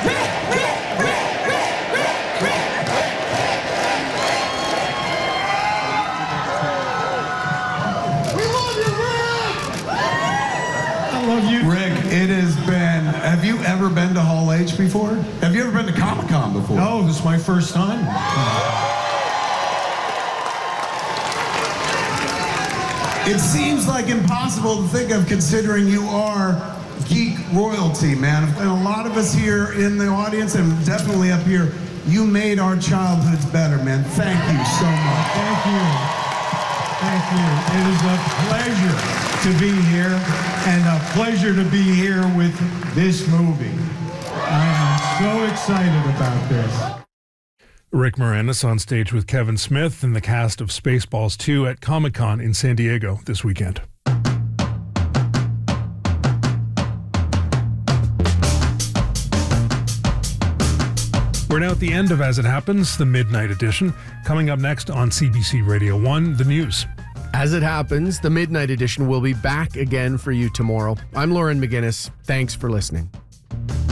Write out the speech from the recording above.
Rick, it has been... Have you ever been to Hall H before? Have you ever been to Comic-Con before? No, this is my first time. It seems like impossible to think of considering you are geek royalty, man. And a lot of us here in the audience and definitely up here, you made our childhoods better, man. Thank you so much. Thank you. Thank you. It is a pleasure to be here and a pleasure to be here with this movie. I am so excited about this. Rick Moranis on stage with Kevin Smith and the cast of Spaceballs 2 at Comic-Con in San Diego this weekend. We're now at the end of As It Happens, the Midnight Edition. Coming up next on CBC Radio 1, the news. As It Happens, the Midnight Edition will be back again for you tomorrow. I'm Lauren McGinnis. Thanks for listening.